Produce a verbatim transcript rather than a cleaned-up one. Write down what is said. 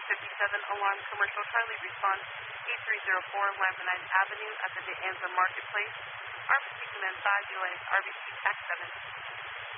fifty-seven Alarm Commercial Charlie, respond eight three zero four Lambda nine Avenue at the De Anza Marketplace. R B C command five, delay R B C tax seven.